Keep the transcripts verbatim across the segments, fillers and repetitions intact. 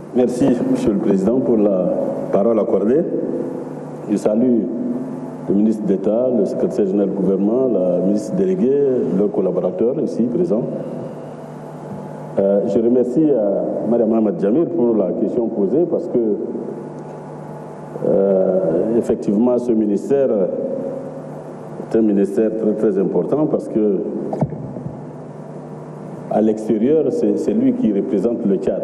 Merci, Monsieur le Président, pour la parole accordée. Je salue le ministre d'État, le secrétaire général du gouvernement, la ministre déléguée, leurs collaborateurs ici présents. Euh, je remercie euh, Mme Mohamed Jamil pour la question posée parce que, euh, effectivement, ce ministère est un ministère très, très important parce que, à l'extérieur, c'est lui qui représente le Tchad.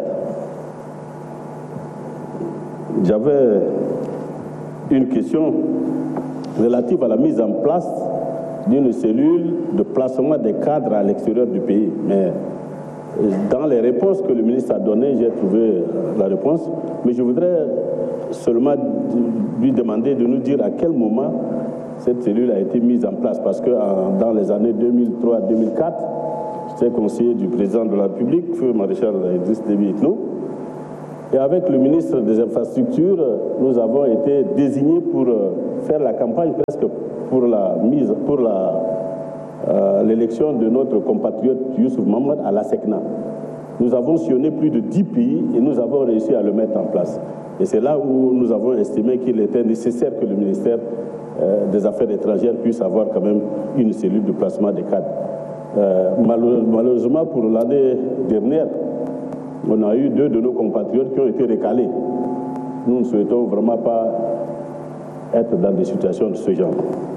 J'avais une question relative à la mise en place d'une cellule de placement des cadres à l'extérieur du pays. Mais dans les réponses que le ministre a données, j'ai trouvé la réponse. Mais je voudrais seulement lui demander de nous dire à quel moment cette cellule a été mise en place. Parce que dans les années deux mille trois deux mille quatre, j'étais conseiller du président de la République, feu maréchal Idriss Déby Itno. Et avec le ministre des Infrastructures, nous avons été désignés pour faire la campagne presque pour la mise, pour la euh, l'élection de notre compatriote Youssouf Mahamat à l'ASECNA. Nous avons sillonné plus de dix pays et nous avons réussi à le mettre en place. Et c'est là où nous avons estimé qu'il était nécessaire que le ministère euh, des Affaires étrangères puisse avoir quand même une cellule de placement des cadres. Euh, malheureusement, pour l'année dernière, on a eu deux de nos compatriotes qui ont été recalés. Nous ne souhaitons vraiment pas être dans des situations de ce genre.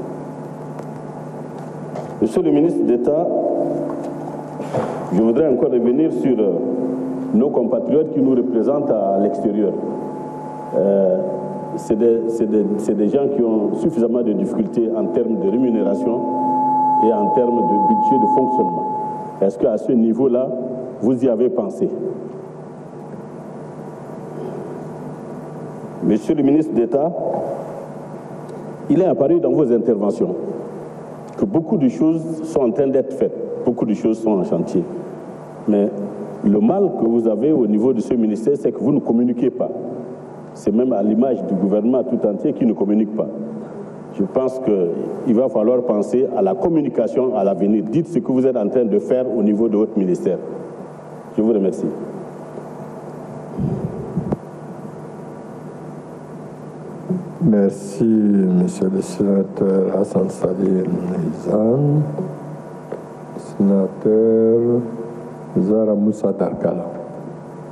Monsieur le ministre d'État, je voudrais encore revenir sur nos compatriotes qui nous représentent à l'extérieur. Euh, c'est des, des, des gens qui ont suffisamment de difficultés en termes de rémunération et en termes de budget de fonctionnement. Est-ce qu'à ce niveau-là, vous y avez pensé? Monsieur le ministre d'État, il est apparu dans vos interventions que beaucoup de choses sont en train d'être faites, beaucoup de choses sont en chantier. Mais le mal que vous avez au niveau de ce ministère, c'est que vous ne communiquez pas. C'est même à l'image du gouvernement tout entier qui ne communique pas. Je pense qu'il va falloir penser à la communication à l'avenir. Dites ce que vous êtes en train de faire au niveau de votre ministère. Je vous remercie. Merci, monsieur le sénateur Hassan Salim Nizan. Sénateur Zara Moussa Darkala.